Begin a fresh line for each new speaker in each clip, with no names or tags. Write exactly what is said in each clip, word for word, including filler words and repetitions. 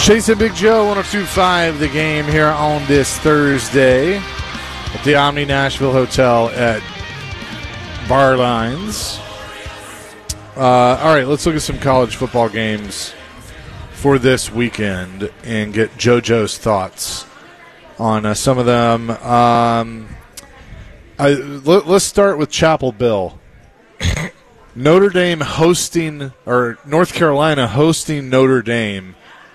Chase and Big Joe, one oh two point five The Game here on this Thursday at the Omni Nashville Hotel at Barlines. Uh, all right, let's look at some college football games for this weekend and get JoJo's thoughts on uh, some of them. Um, I, let, let's start with Chapel Bill. Notre Dame hosting, or North Carolina hosting Notre Dame.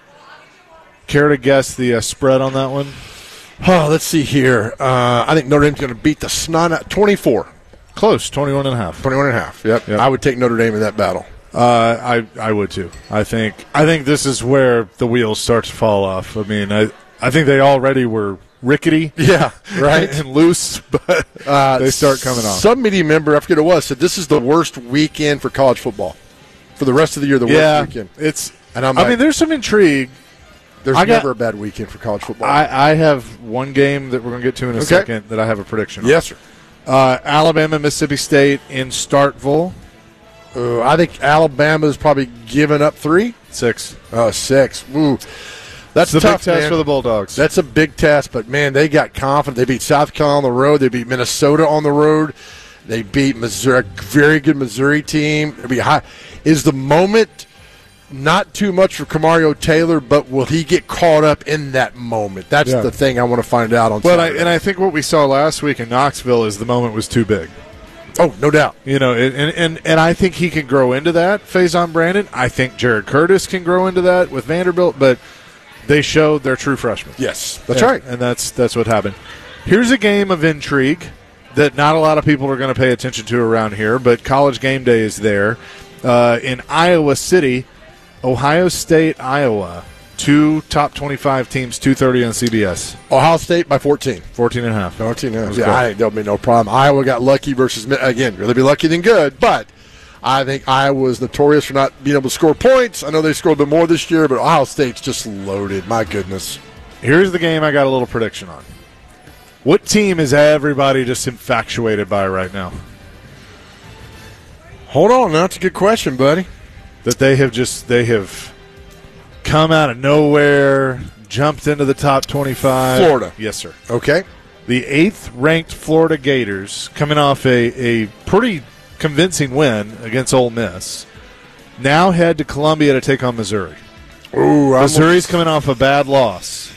Care to guess the uh, spread on that one?
Oh, let's see here. Uh, I think Notre Dame's going to beat the snot out. twenty-four.
Close, twenty-one and a half.
twenty-one and a half. Yep.
Yep.
I would take Notre Dame in that battle.
Uh, I I would too. I think I think this is where the wheels start to fall off. I mean, I I think they already were rickety,
yeah, right,
and loose, but uh, they start coming off.
Some media member, I forget who it was, said this is the worst weekend for college football for the rest of the year. The
yeah,
worst weekend.
It's.
And I'm
I
like,
mean, there's some intrigue.
There's
I
never
got,
a bad weekend for college football.
I, I have one game that we're going to get to in a
okay.
second that I have a prediction on.
Yes, sir.
Uh, Alabama, Mississippi State in Starkville.
Uh, I think Alabama's probably given up three.
Six.
Oh, six. Ooh. That's
it's a
tough,
big test
man.
for the Bulldogs.
That's a big test, but, man, they got confident. They beat South Carolina on the road. They beat Minnesota on the road. They beat Missouri, a very good Missouri team. It'll be high. Is the moment not too much for Kamario Taylor, but will he get caught up in that moment? That's
yeah.
the thing I want to find out on
well, I,
Saturday.
and I think what we saw last week in Knoxville is the moment was too big.
Oh, no doubt.
You know, and, and, and I think he can grow into that, Faison Brandon. I think Jared Curtis can grow into that with Vanderbilt, but they showed their true freshmen.
Yes, that's
and,
right.
And that's that's what happened. Here's a game of intrigue that not a lot of people are going to pay attention to around here, but College Game Day is there. Uh, in Iowa City, Ohio State, Iowa, two top twenty-five teams, two thirty on C B S.
Ohio State by fourteen.
fourteen and a half.
fourteen and a half. Yeah, I think there'll be no problem. Iowa got lucky versus, again, rather be lucky than good, but I think Iowa's notorious for not being able to score points. I know they scored a bit more this year, but Ohio State's just loaded. My goodness.
Here's the game I got a little prediction on. What team is everybody just infatuated by right now?
Hold on, that's a good question, buddy.
That they have just they have come out of nowhere, jumped into the top twenty-five.
Florida.
Yes, sir.
Okay.
The eighth-ranked Florida Gators, coming off a, a pretty convincing win against Ole Miss, now head to Columbia to take on Missouri.
Ooh,
Missouri's coming off a bad loss.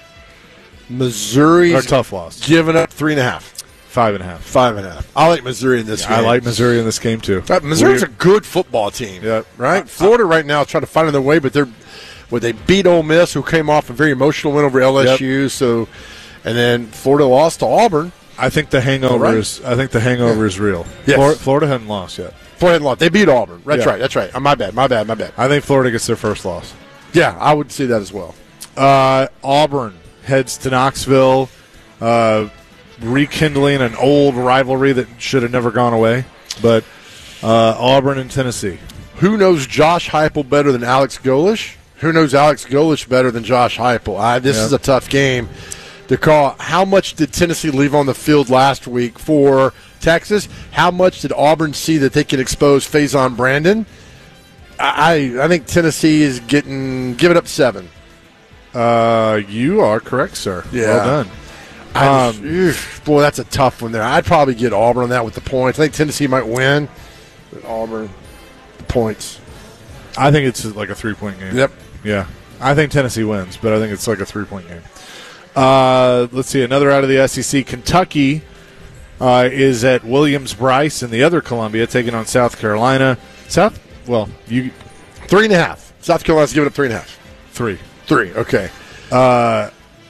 Missouri's
or a tough loss.
Giving up three and a half.
Five and a half.
Five and a half. I like Missouri in this
yeah,
game.
I like Missouri in this game, too.
Uh, Missouri's Weird. a good football team.
Yeah.
Right? Florida right now is trying to find their way, but they're well, they beat Ole Miss, who came off a very emotional win over L S U. Yep. So, and then Florida lost to Auburn.
I think the hangover
right.
is I think the hangover
yeah.
is real.
Yes.
Florida, Florida hadn't lost yet.
Florida hadn't lost. They beat Auburn. That's
yeah.
right. That's right. Oh, my bad. My bad. My bad.
I think Florida gets their first loss.
Yeah, I would see that as well.
Uh, Auburn heads to Knoxville, uh, rekindling an old rivalry that should have never gone away. But uh, Auburn and Tennessee.
Who knows Josh Heupel better than Alex Golesh? Who knows Alex Golesh better than Josh Heupel? I, this yeah. is a tough game to call. How much did Tennessee leave on the field last week for Texas? How much did Auburn see that they could expose Faison Brandon? I I think Tennessee is getting give it up seven.
Uh, you are correct, sir.
Yeah.
Well done.
I just, um, oof, boy, that's a tough one there. I'd probably get Auburn on that with the points. I think Tennessee might win, but Auburn, the points.
I think it's like a three-point game.
Yep.
Yeah. I think Tennessee wins, but I think it's like a three-point game. Uh, let's see, another out of the S E C. Kentucky uh, is at Williams-Brice in the other Columbia, taking on South Carolina. South, well, you
three and a half. South Carolina's giving up three and a half.
Three.
Three, okay.
Uh,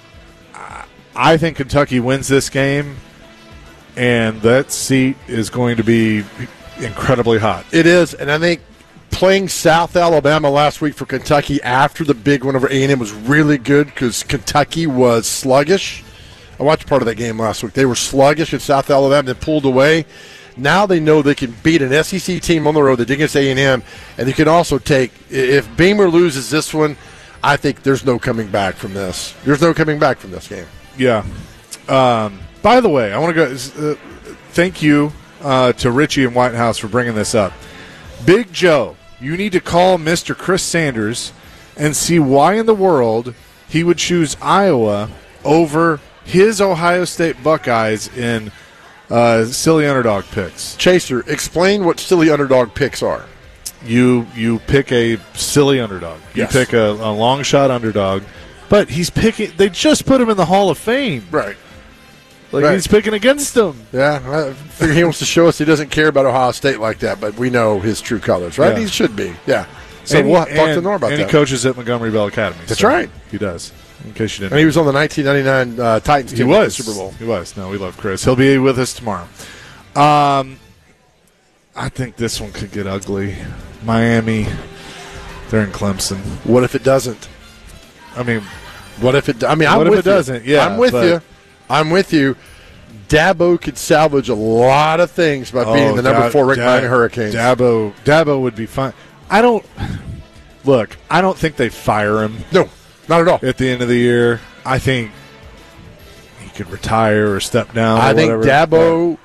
I think Kentucky wins this game, and that seat is going to be incredibly hot.
It is, and I think playing South Alabama last week for Kentucky after the big one over A and M was really good because Kentucky was sluggish. I watched part of that game last week. They were sluggish in South Alabama and pulled away. Now they know they can beat an S E C team on the road. They did against A and M, and they can also take – if Beamer loses this one, I think there's no coming back from this. There's no coming back from this game.
Yeah. Um, by the way, I want to go uh, – thank you uh, to Richie and White House for bringing this up. Big Joe, you need to call Mister Chris Sanders and see why in the world he would choose Iowa over his Ohio State Buckeyes in uh, silly underdog picks.
Chaser, explain what silly underdog picks are.
You you pick a silly underdog. You
Yes.
pick a, a long shot underdog, but he's picking. They just put him in the Hall of Fame.
Right.
Like
Right.
he's picking against them.
Yeah, I figure he wants to show us he doesn't care about Ohio State like that, but we know his true colors, right?
Yeah.
He should be. Yeah. So
And he-
we'll talk to
and-
Norm about
and
that.
he coaches at Montgomery Bell Academy.
That's
so
right.
He does. In case you didn't
And he was on the nineteen ninety-nine uh, Titans
He
team at the
was.
Super Bowl.
He was. No, we love Chris. He'll be with us tomorrow. Um, I think this one could get ugly. Miami, they're in Clemson.
What if it doesn't?
I mean,
What if it? I mean, I'm
What if
with
it
you.
doesn't? Yeah,
I'm with
but-
you. I'm with you. Dabo could salvage a lot of things by being
oh,
the number
Da-
four ranked
Da-
Miami Hurricanes.
Dabo, Dabo would be fine. I don't look. I don't think they fire him
No, not at all.
at the end of the year. I think he could retire or step down.
I
or
think
whatever.
Dabo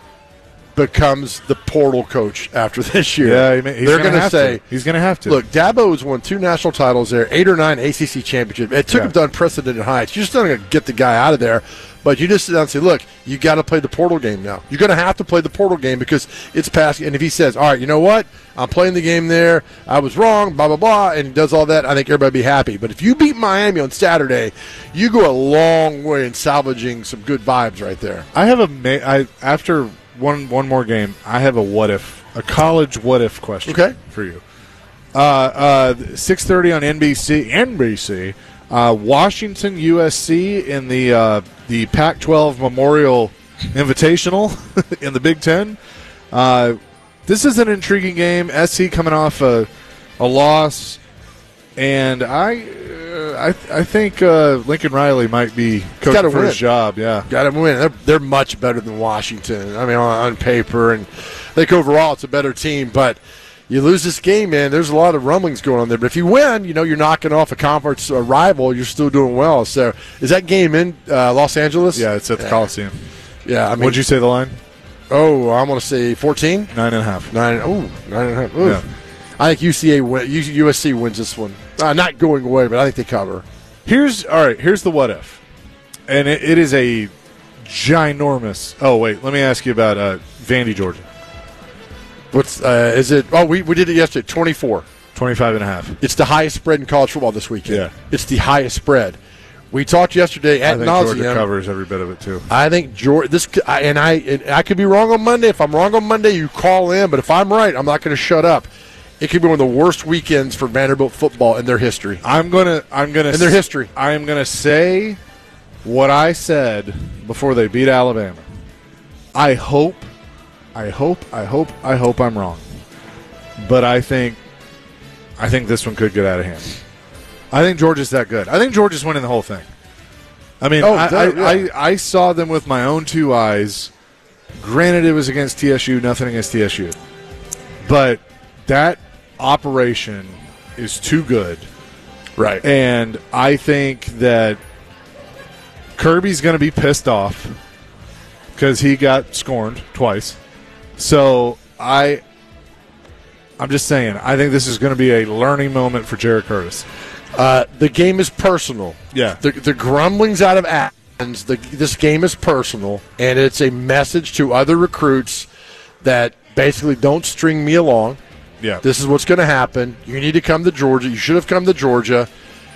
becomes the portal coach after this year.
Yeah, he may- he's
they're
going
to
to
say,
he's going to have to.
"Look, Dabo has won two national titles there, eight or nine A C C championships. It took
Yeah.
him to unprecedented heights. You're just not going to get the guy out of there." But you just sit down and say, look, you got to play the portal game now. You're going to have to play the portal game because it's past. And if he says, all right, you know what? I'm playing the game there. I was wrong, blah, blah, blah, and he does all that, I think everybody will be happy. But if you beat Miami on Saturday, you go a long way in salvaging some good vibes right there.
I have a ma- I after one one more game. I have a what if a college what if question
Okay.
for you. Uh, uh, six thirty on N B C. N B C. Uh, Washington U S C in the uh, the Pac twelve Memorial Invitational in the Big Ten. Uh, this is an intriguing game. S C coming off a, a loss, and I uh, I I think uh, Lincoln Riley might be
gotta
coaching for
win.
his job. Yeah.
Got to win. They're, they're much better than Washington. I mean, on, on paper, and I think overall it's a better team. But you lose this game, man. There's a lot of rumblings going on there. But if you win, you know you're knocking off a conference uh, rival. You're still doing well. So is that game in uh, Los Angeles?
Yeah, it's at the
Yeah.
Coliseum.
Yeah. I mean,
What'd you say the line?
oh, I'm going to say fourteen.
Nine and a half.
Nine. Oh, nine and a half. Oof.
Yeah.
I think U C A win, U S C wins this one. Uh, not going away, but I think they cover.
Here's all right. Here's the what if, and it, it is a ginormous. Oh wait, let me ask you about uh, Vandy, Georgia.
What's uh, is it? Oh, we, we did it yesterday. twenty-four.
twenty-five and a half.
It's the highest spread in college football this weekend.
Yeah.
It's the highest spread. We talked yesterday
I
at
think Georgia
nauseam.
covers every bit of it too.
I think Georgia. This I, and I and I could be wrong on Monday. If I'm wrong on Monday, you call in. But if I'm right, I'm not going to shut up. It could be one of the worst weekends for Vanderbilt football in their history.
I'm gonna. I'm gonna.
In their history.
I am gonna say what I said before they beat Alabama. I hope. I hope. I hope. I hope I'm wrong. But I think. I think this one could get out of hand. I think Georgia's that good. I think Georgia's winning the whole thing. I mean,
Oh,
I,
that-
I,
yeah.
I, I saw them with my own two eyes. Granted, it was against T S U, nothing against T S U. But that operation is too good.
Right.
And I think that Kirby's going to be pissed off because he got scorned twice. So I, I'm just saying, I think this is going to be a learning moment for Jared Curtis.
Uh, the game is personal.
Yeah.
The, the grumblings out of Athens, the, this game is personal, and it's a message to other recruits that basically don't string me along.
Yeah.
This is what's going to happen. You need to come to Georgia. You should have come to Georgia,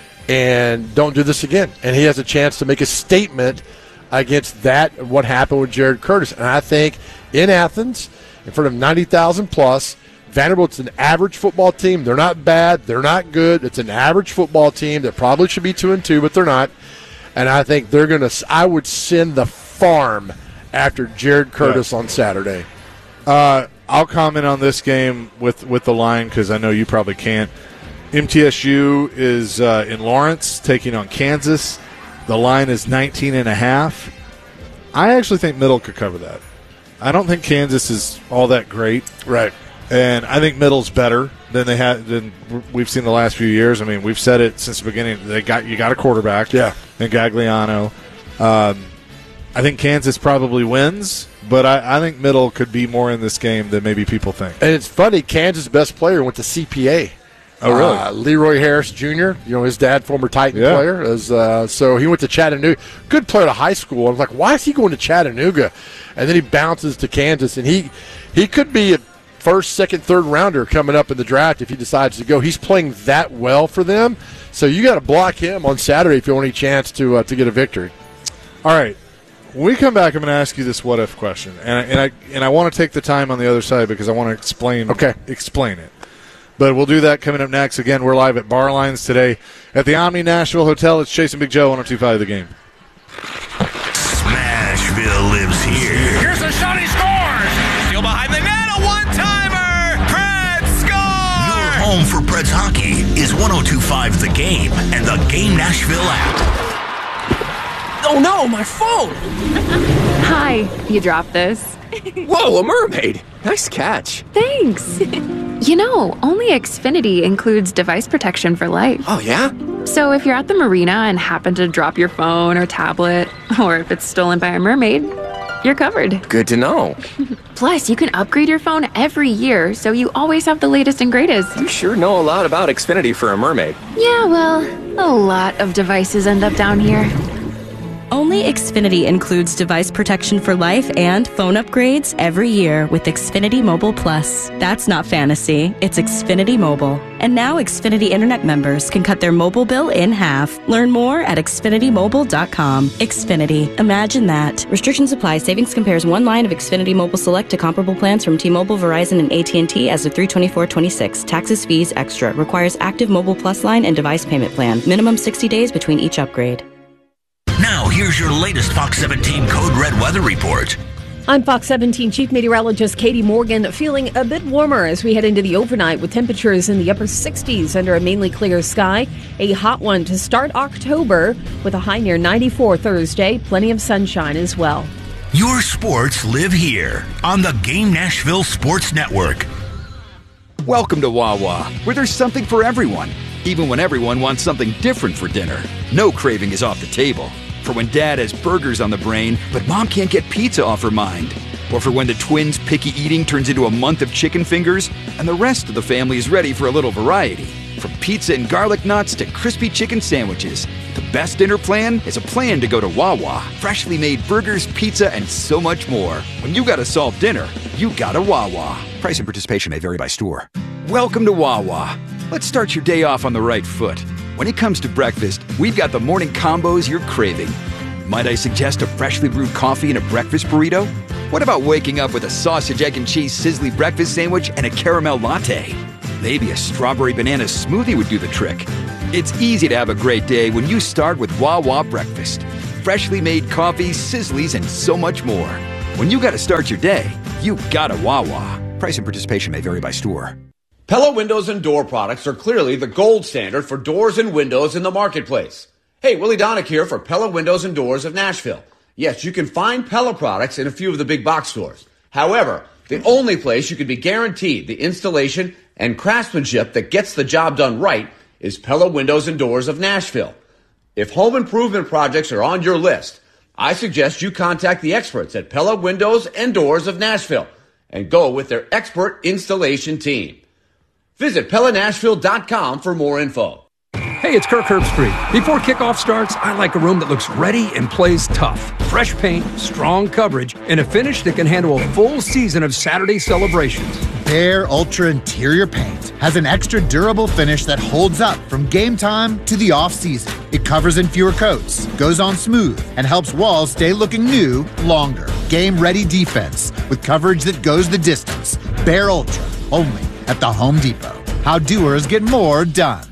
and don't do this again. And he has a chance to make a statement against that, what happened with Jared Curtis. And I think in Athens, in front of ninety thousand plus, Vanderbilt's an average football team. They're not bad. They're not good. It's an average football team that probably should be two and two, but they're not. And I think they're going to – I would send the farm after Jared Curtis
Yeah.
on Saturday.
Uh, I'll comment on this game with, with the line because I know you probably can't. M T S U is uh, in Lawrence taking on Kansas. The line is nineteen and a half. I actually think Middle could cover that. I don't think Kansas is all that great.
Right.
And I think Middle's better than they had than we've seen the last few years. I mean, we've said it since the beginning. They got you got a quarterback,
Yeah.
and Gagliano. Um, I think Kansas probably wins, but I, I think Middle could be more in this game than maybe people think.
And it's funny, Kansas' best player went to C P A.
Oh, really?
Uh, Leroy Harris Junior, you know, his dad, former Titan
Yeah.
player. Is, uh, so he went to Chattanooga. Good player to high school. I was like, why is he going to Chattanooga? And then he bounces to Kansas, and he he could be a first, second, third rounder coming up in the draft if he decides to go. He's playing that well for them. So you got to block him on Saturday if you want any chance to uh, to get a victory.
All right. When we come back, I'm going to ask you this what-if question, and I, and I and I want to take the time on the other side because I want to explain
Okay.
explain it. But we'll do that coming up next. Again, we're live at Bar Lines today at the Omni Nashville Hotel. It's Chase and Big Joe, one oh two point five The Game.
Smashville lives here.
Here's a shot, he scores! Still behind the net, a one-timer! Preds score!
Your home for Preds hockey is one oh two point five The Game and the Game Nashville app.
Oh no, my phone!
Hi, you dropped this.
Whoa, a mermaid! Nice catch.
Thanks. You know, only Xfinity includes device protection for life.
Oh yeah?
So if you're at the marina and happen to drop your phone or tablet, or if it's stolen by a mermaid, you're covered.
Good to know.
Plus, you can upgrade your phone every year, so you always have the latest and greatest.
You sure know a lot about Xfinity for a mermaid.
Yeah, well, a lot of devices end up down here.
Only Xfinity includes device protection for life and phone upgrades every year with Xfinity Mobile Plus. That's not fantasy, it's Xfinity Mobile. And now Xfinity Internet members can cut their mobile bill in half. Learn more at Xfinity Mobile dot com. Xfinity. Imagine that. Restrictions apply. Savings compares one line of Xfinity Mobile Select to comparable plans from T-Mobile, Verizon, and A T and T as of three twenty-four twenty-six. Taxes, fees, extra. Requires active Mobile Plus line and device payment plan. Minimum sixty days between each upgrade.
Now, here's your latest Fox seventeen Code Red weather report.
I'm Fox seventeen Chief Meteorologist Katie Morgan, feeling a bit warmer as we head into the overnight with temperatures in the upper sixties under a mainly clear sky. A hot one to start October with a high near ninety-four Thursday. Plenty of sunshine as well.
Your sports live here on the Game Nashville Sports Network.
Welcome to Wawa, where there's something for everyone, even when everyone wants something different for dinner. No craving is off the table. For when Dad has burgers on the brain, but Mom can't get pizza off her mind. Or for when the twins' picky eating turns into a month of chicken fingers, and the rest of the family is ready for a little variety. From pizza and garlic knots to crispy chicken sandwiches, the best dinner plan is a plan to go to Wawa. Freshly made burgers, pizza, and so much more. When you gotta solve dinner, you gotta Wawa. Price and participation may vary by store. Welcome to Wawa. Let's start your day off on the right foot. When it comes to breakfast, we've got the morning combos you're craving. Might I suggest a freshly brewed coffee and a breakfast burrito? What about waking up with a sausage, egg, and cheese sizzly breakfast sandwich and a caramel latte? Maybe a strawberry banana smoothie would do the trick. It's easy to have a great day when you start with Wawa breakfast. Freshly made coffee, sizzlies, and so much more. When you gotta start your day, you gotta Wawa. Price and participation may vary by store.
Pella Windows and Door products are clearly the gold standard for doors and windows in the marketplace. Hey, Willie Donick here for Pella Windows and Doors of Nashville. Yes, you can find Pella products in a few of the big box stores. However, the only place you can be guaranteed the installation and craftsmanship that gets the job done right is Pella Windows and Doors of Nashville. If home improvement projects are on your list, I suggest you contact the experts at Pella Windows and Doors of Nashville and go with their expert installation team. Visit Pella Nashville dot com for more info.
Hey, it's Kirk Herbstreit. Before kickoff starts, I like a room that looks ready and plays tough. Fresh paint, strong coverage, and a finish that can handle a full season of Saturday celebrations.
Behr Ultra Interior Paint has an extra durable finish that holds up from game time to the off-season. It covers in fewer coats, goes on smooth, and helps walls stay looking new longer. Game-ready defense with coverage that goes the distance. Behr Ultra, only at the Home Depot. How doers get more done.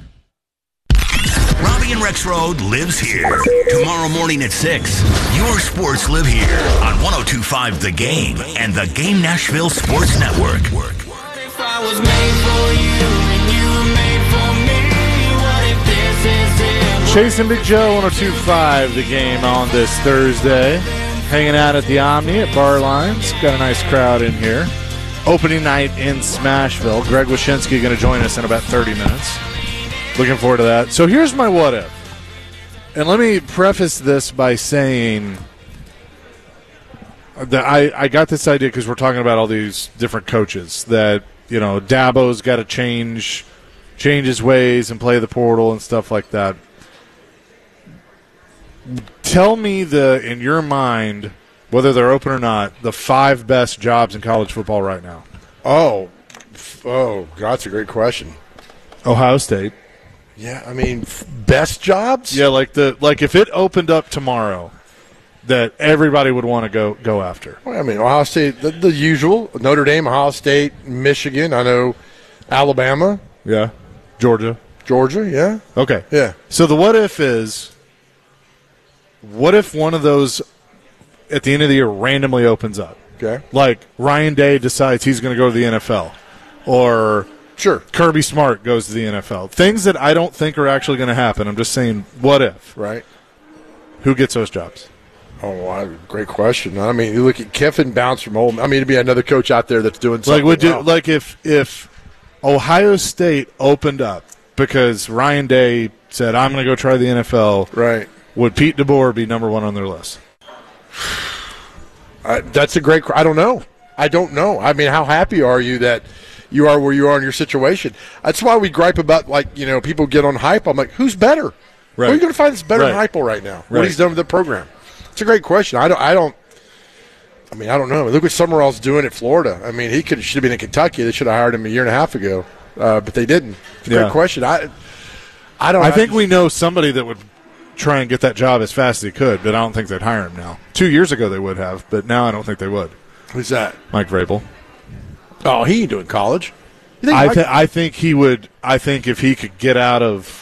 Robbie and Rex Road lives here. Tomorrow morning at six, your sports live here on one oh two point five The Game and the Game Nashville Sports Network.
What if I was made for you and you were made for me? What if this is it?
Chase and Big Joe, one oh two point five The Game on this Thursday. Hanging out at the Omni at Bar Lines. Got a nice crowd in here. Opening night in Smashville. Greg Wyshynski going to join us in about thirty minutes. Looking forward to that. So here's my what if. And let me preface this by saying that I, I got this idea because we're talking about all these different coaches that, you know, Dabo's got to change change his ways and play the portal and stuff like that. Tell me the in your mind, whether they're open or not, the five best jobs in college football right now.
Oh, oh, God, that's a great question.
Ohio State.
Yeah, I mean, best jobs?
Yeah, like the like if it opened up tomorrow, that everybody would want to go go after.
Well, I mean, Ohio State, the, the usual. Notre Dame, Ohio State, Michigan. I know Alabama.
Yeah. Georgia.
Georgia, yeah.
Okay.
Yeah.
So the what if is, what if one of those at the end of the year randomly opens up?
Okay.
Like Ryan Day decides he's going to go to the N F L. Or
sure,
Kirby Smart goes to the N F L. Things that I don't think are actually going to happen. I'm just saying, what if?
Right.
Who gets those jobs?
Oh, wow, great question. I mean, you look at Kiffin bounce from Ole. I mean, to be another coach out there that's doing something.
Like would you,
well.
like if if Ohio State opened up because Ryan Day said, "I'm going to go try the N F L."
Right.
Would Pete DeBoer be number one on their list?
Uh, that's a great. I don't know. I don't know. I mean, how happy are you that you are where you are in your situation? That's why we gripe about, like, you know, people get on hype. I'm like, who's better?
Right.
Where are you going to find that's better
Right.
than Heupel right now?
Right.
What he's done with the program. It's a great question. I don't. I don't. I mean, I don't know. Look what Summerall's doing at Florida. I mean, he could should have been in Kentucky. They should have hired him a year and a half ago, uh, but they didn't. It's a
Yeah.
great question. I. I don't.
I think we know somebody that would try and get that job as fast as he could, but I don't think they'd hire him now. Two years ago they would have, but now I don't think they would.
Who's that?
Mike Vrabel.
Oh, he ain't doing college. You think
I,
Mike-
th- I think he would. I think if he could get out of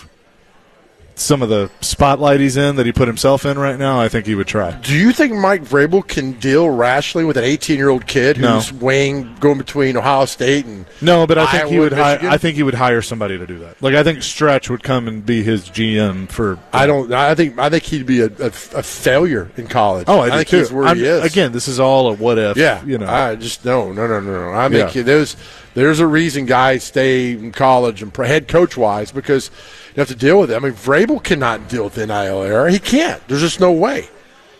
some of the spotlight he's in that he put himself in right now, I think he would try.
Do you think Mike Vrabel can deal rationally with an eighteen-year-old kid
No.
who's weighing going between Ohio State and
No, but I think
Iowa
he would.
and
Hi-
Michigan?
I think he would hire somebody to do that. Like I think Stretch would come and be his G M for.
I don't. I think. I think he'd be a, a, a failure in college.
Oh, I, do
think
too.
he's where
I'm-
he is.
Again, this is all a what if.
Yeah,
you know.
I just no, no, no, no, no. I think
Yeah.
there's there's a reason guys stay in college and pro- head coach wise because you have to deal with it. I mean, Vrabel cannot deal with the N I L era. He can't. There's just no way.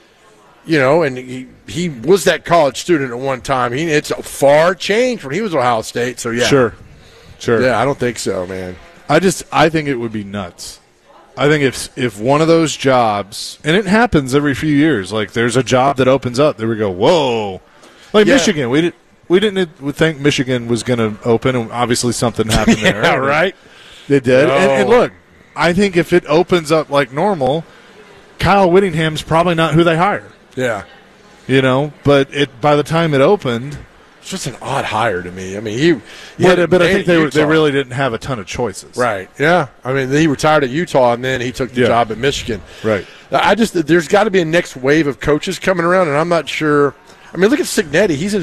You know, and he he was that college student at one time. He it's a far change when he was Ohio State. So yeah,
Sure. Sure.
Yeah, I don't think so, man.
I just I think it would be nuts. I think if if one of those jobs, and it happens every few years, like there's a job that opens up, there we go, whoa, like
Yeah.
Michigan, we did we didn't we think Michigan was going to open, and obviously something happened there.
Yeah, right.
They did,
No.
and, and look, I think if it opens up like normal, Kyle Whittingham's probably not who they hire,
Yeah.
you know. But it by the time it opened,
It's just an odd hire to me. I mean, he. he
but,
had
but I
made
think they were, they
Utah.
really didn't have a ton of choices,
Right. Yeah. I mean, he retired at Utah, and then he took the
Yeah.
job at Michigan.
Right.
I just there's got to be a next wave of coaches coming around, and I'm not sure. I mean, look at Signetti. He's in